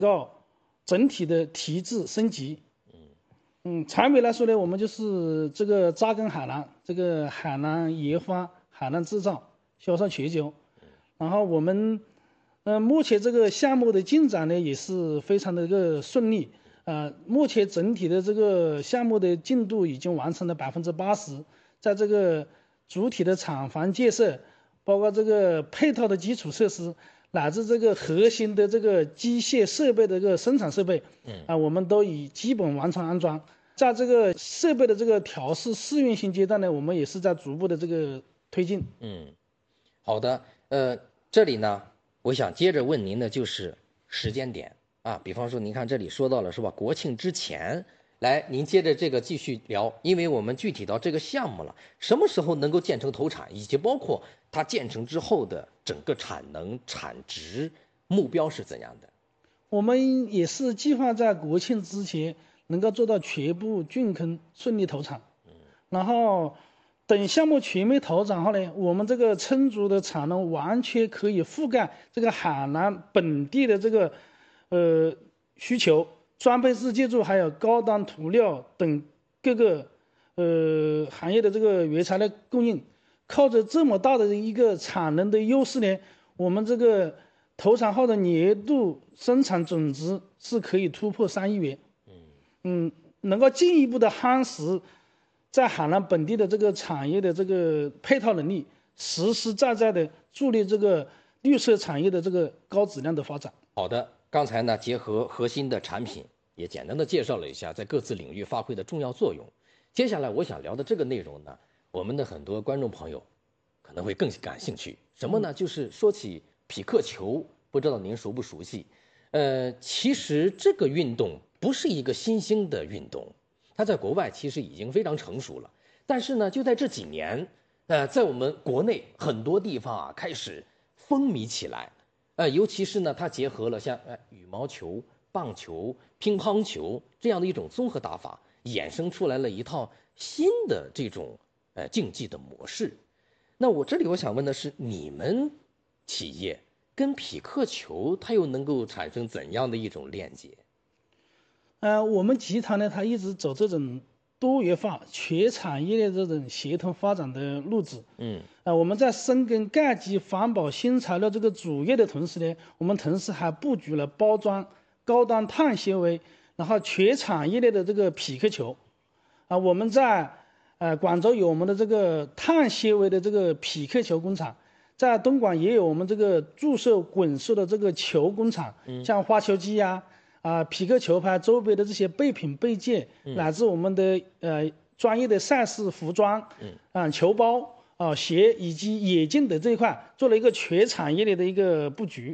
要整体的提质升级。长远来说呢，我们就是这个扎根海南，这个海南研发、海南制造、销售全球。然后我们，目前这个项目的进展呢也是非常的一个顺利。目前整体的这个项目的进度已经完成了80%，在这个主体的厂房建设，包括这个配套的基础设施，乃至这个核心的这个机械设备的这个生产设备，我们都已基本完成安装。在这个设备的这个调试试运行阶段呢，我们也是在逐步的这个推进。 好的，这里呢，我想接着问您的就是时间点啊，比方说您看这里说到了是吧？国庆之前，来您接着这个继续聊，因为我们具体到这个项目了，什么时候能够建成投产，以及包括它建成之后的整个产能、产值目标是怎样的？ 我们也是计划在国庆之前能够做到全部竣工顺利投产，然后等项目全面投产后呢，我们这个充足的产能完全可以覆盖这个海南本地的这个需求，装配式建筑还有高端涂料等各个行业的这个原材料供应。靠着这么大的一个产能的优势呢，我们这个投产后的年度生产总值是可以突破3亿元。能够进一步的夯实在海南本地的这个产业的这个配套能力，实实在在的助力这个绿色产业的这个高质量的发展。 好的，刚才呢结合核心的产品，也简单的介绍了一下在各自领域发挥的重要作用。接下来我想聊的这个内容呢，我们的很多观众朋友可能会更感兴趣。什么呢？就是说起匹克球，不知道您熟不熟悉？其实这个运动不是一个新兴的运动，它在国外其实已经非常成熟了。但是呢，就在这几年，在我们国内很多地方啊开始风靡起来。尤其是呢，它结合了像羽毛球、棒球、乒乓球这样的一种综合打法，衍生出来了一套新的这种竞技的模式。那我想问的是，你们企业跟匹克球它又能够产生怎样的一种链接？ 我们集团呢，它一直走这种多元化、全产业的这种协同发展的路子。我们在深耕钙基环保新材料这个主业的同时呢，我们同时还布局了包装、高端碳纤维，然后全产业链的这个匹克球。我们在广州有我们的这个碳纤维的这个匹克球工厂，在东莞也有我们这个注射滚束的这个球工厂，像花球机呀、匹克球拍周边的这些备品备件，乃至我们的专业的赛事服装，球包鞋以及眼镜等这一块，做了一个全产业链的一个布局。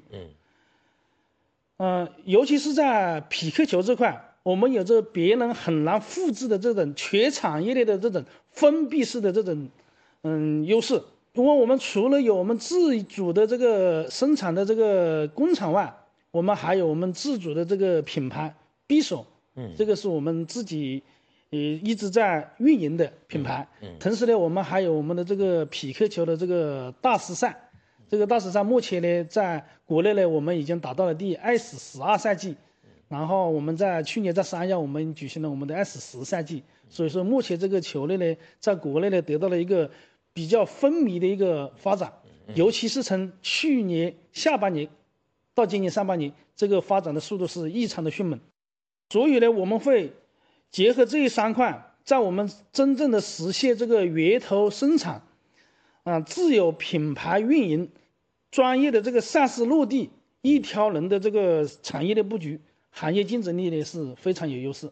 尤其是在匹克球这块，我们有着别人很难复制的这种全产业链的这种封闭式的这种优势。因为我们除了有我们自主的这个生产的这个工厂外，我们还有我们自主的这个品牌 B 手，这个是我们自己一直在运营的品牌。同时呢，我们还有我们的这个匹克球的这个大师赛，这个大师赛目前呢，在国内呢，我们已经达到了第S12赛季，然后我们在去年在3月我们举行了我们的S10赛季，所以说目前这个球类呢，在国内呢得到了一个比较风靡的一个发展，尤其是从去年下半年到今年上半年，这个发展的速度是异常的迅猛。所以呢，我们会结合这3块，在我们真正的实现这个源头生产，自有品牌运营，专业的这个赛事落地，一条龙的这个产业的布局，行业竞争力呢是非常有优势。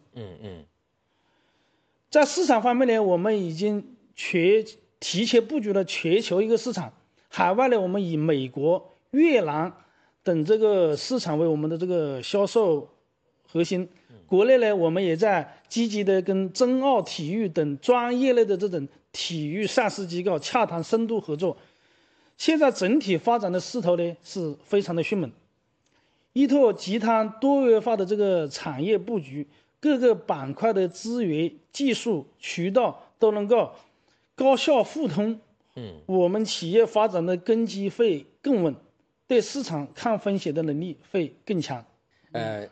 在市场方面呢，我们已经提前布局了全球一个市场，海外呢，我们以美国、越南等这个市场为我们的这个销售核心。国内呢，我们也在积极的跟中奥体育等专业类的这种体育赛事机构洽谈深度合作。现在整体发展的势头呢是非常的迅猛，依托集团多元化的这个产业布局，各个板块的资源、技术、渠道都能够高效互通，我们企业发展的根基会更稳，对市场抗风险的能力会更强。